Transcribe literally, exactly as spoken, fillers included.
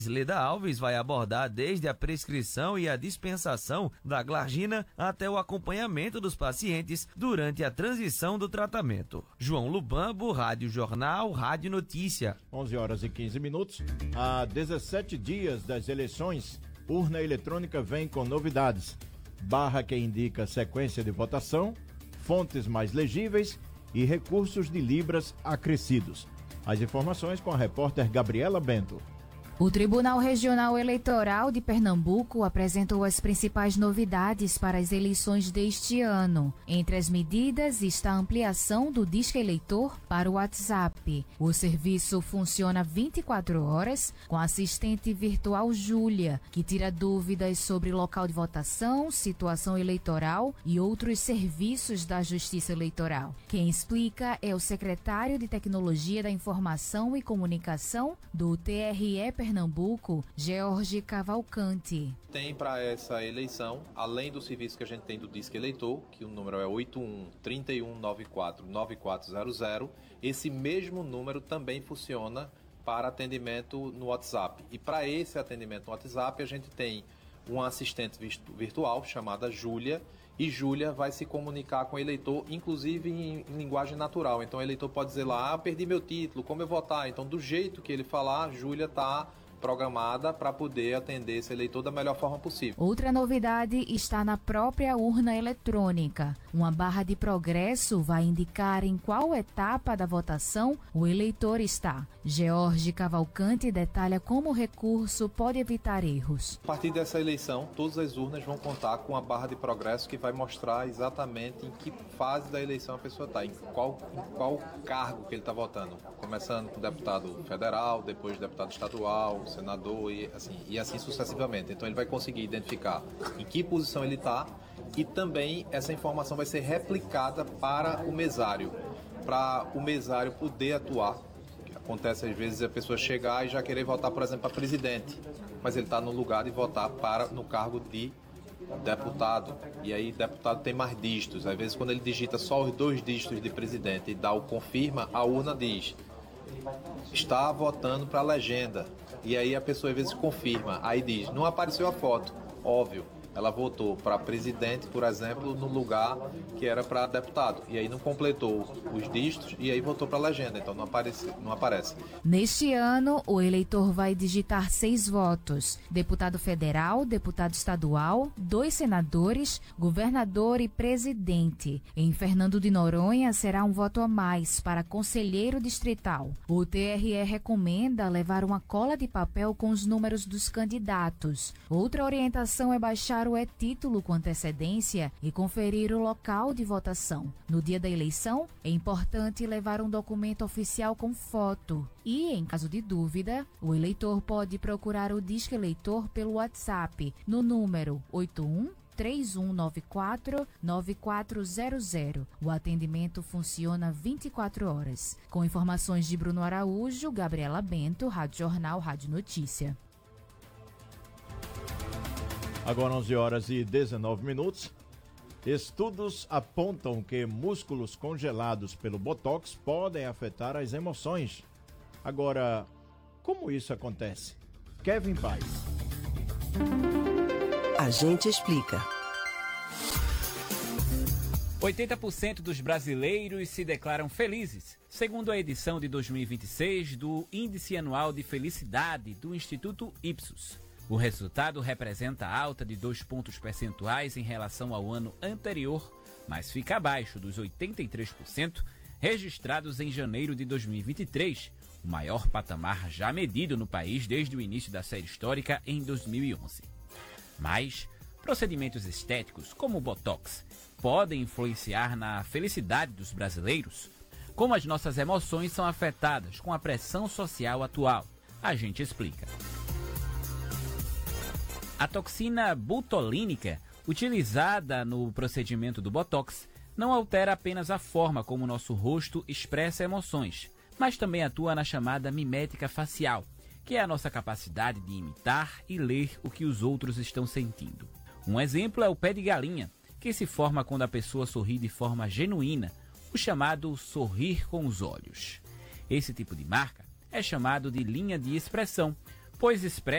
Leda Alves vai abordar desde a prescrição e a dispensação da glargina até o acompanhamento dos pacientes durante a transição do tratamento. João Lubambo, Rádio Jornal, Rádio Notícia. onze horas e quinze minutos. Há dezessete dias das eleições, urna eletrônica vem com novidades. Barra que indica sequência de votação, fontes mais legíveis e recursos de libras acrescidos. As informações com a repórter Gabriela Bento. O Tribunal Regional Eleitoral de Pernambuco apresentou as principais novidades para as eleições deste ano. Entre as medidas está a ampliação do Disque Eleitor para o WhatsApp. O serviço funciona vinte e quatro horas com a assistente virtual Júlia, que tira dúvidas sobre local de votação, situação eleitoral e outros serviços da Justiça Eleitoral. Quem explica é o secretário de Tecnologia da Informação e Comunicação do T R E Pernambuco. Pernambuco, George Cavalcante. Tem para essa eleição, além do serviço que a gente tem do Disque Eleitor, que o número é oito um, três um nove quatro, nove quatro zero zero, esse mesmo número também funciona para atendimento no WhatsApp. E para esse atendimento no WhatsApp, a gente tem uma assistente virtual chamada Júlia, e Júlia vai se comunicar com o eleitor, inclusive em, em linguagem natural. Então o eleitor pode dizer lá, ah, perdi meu título, como eu votar? Então do jeito que ele falar, a Júlia está programada para poder atender esse eleitor da melhor forma possível. Outra novidade está na própria urna eletrônica. Uma barra de progresso vai indicar em qual etapa da votação o eleitor está. George Cavalcante detalha como o recurso pode evitar erros. A partir dessa eleição, todas as urnas vão contar com a barra de progresso que vai mostrar exatamente em que fase da eleição a pessoa está, em qual, em qual cargo que ele está votando. Começando com deputado federal, depois deputado estadual, senador e assim, e assim sucessivamente. Então ele vai conseguir identificar em que posição ele está e também essa informação vai ser replicada para o mesário, para o mesário poder atuar. Acontece às vezes a pessoa chegar e já querer votar, por exemplo, para presidente, mas ele está no lugar de votar para no cargo de deputado, e aí deputado tem mais dígitos. Às vezes quando ele digita só os dois dígitos de presidente e dá o confirma, a urna diz está votando para a legenda. E aí a pessoa às vezes confirma, aí diz, não apareceu a foto, óbvio, ela votou para presidente, por exemplo, no lugar que era para deputado, e aí não completou os dígitos e aí votou para a legenda, então não aparece, não aparece. Neste ano, o eleitor vai digitar seis votos: deputado federal, deputado estadual, dois senadores, governador e presidente. Em Fernando de Noronha será um voto a mais para conselheiro distrital. O T R E recomenda levar uma cola de papel com os números dos candidatos. Outra orientação é baixar o e-título com antecedência e conferir o local de votação. No dia da eleição, é importante levar um documento oficial com foto. E, em caso de dúvida, o eleitor pode procurar o Disque Eleitor pelo WhatsApp no número oito um três um nove quatro nove quatro zero zero. O atendimento funciona vinte e quatro horas. Com informações de Bruno Araújo, Gabriela Bento, Rádio Jornal, Rádio Notícia. Agora onze horas e dezenove minutos. Estudos apontam que músculos congelados pelo Botox podem afetar as emoções. Agora, como isso acontece? Kevin Paz. A gente explica. oitenta por cento dos brasileiros se declaram felizes, segundo a edição de dois mil e vinte e seis do Índice Anual de Felicidade do Instituto Ipsos. O resultado representa alta de dois pontos percentuais em relação ao ano anterior, mas fica abaixo dos oitenta e três por cento registrados em janeiro de dois mil e vinte e três, o maior patamar já medido no país desde o início da série histórica em dois mil e onze. Mas procedimentos estéticos como o Botox podem influenciar na felicidade dos brasileiros? Como as nossas emoções são afetadas com a pressão social atual? A gente explica. A toxina butolínica, utilizada no procedimento do Botox, não altera apenas a forma como o nosso rosto expressa emoções, mas também atua na chamada mimética facial, que é a nossa capacidade de imitar e ler o que os outros estão sentindo. Um exemplo é o pé de galinha, que se forma quando a pessoa sorri de forma genuína, o chamado sorrir com os olhos. Esse tipo de marca é chamado de linha de expressão, pois expressa